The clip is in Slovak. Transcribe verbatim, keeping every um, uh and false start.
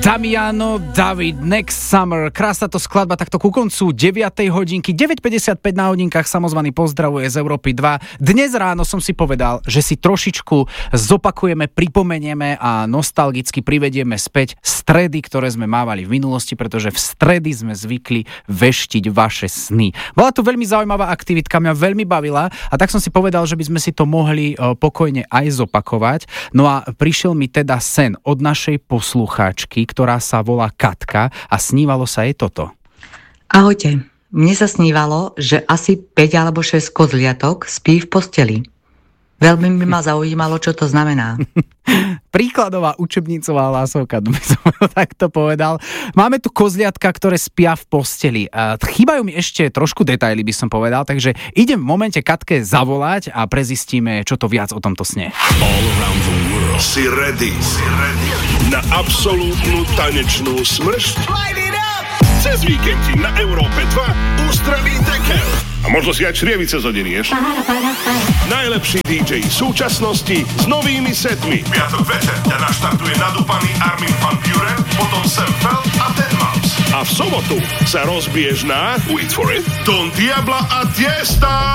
Damiano David, Next Summer. Krásna to skladba takto ku koncu deviatej hodinky. deväť päťdesiatpäť na hodinkách, samozvaný pozdravuje z Európy dva. Dnes ráno som si povedal, že si trošičku zopakujeme, pripomenieme a nostalgicky privedieme späť stredy, ktoré sme mávali v minulosti, pretože v stredy sme zvykli veštiť vaše sny. Bola to veľmi zaujímavá aktivitka, mňa veľmi bavila a tak som si povedal, že by sme si to mohli pokojne aj zopakovať. No a prišiel mi teda sen od našej poslucháčky, ktorá sa volá Katka a snívalo sa jej toto. Ahojte, mne sa snívalo, že asi päť alebo šesť kozliatok spí v posteli. Veľmi by ma zaujímalo, čo to znamená. Príkladová učebnicová hlásovka, by som takto povedal. Máme tu kozliatka, ktoré spia v posteli. Chýbajú mi ešte trošku detaily, by som povedal, takže idem v momente Katke zavolať a prezistíme, čo to viac o tomto sne. All around the world. Si ready, si ready na absolútnu tanečnú smršť? Cez víkend na Európe dva ústreľný dekel. A možno si aj črievice zodenieš. Najlepší dý džej súčasnosti s novými setmi. Piatok večer ťa naštartuje nadúpaný Armin van Buuren, potom Sam Feld a deadmau five. A v sobotu sa rozbiješ na, wait for it, Don Diabla a Tiesta.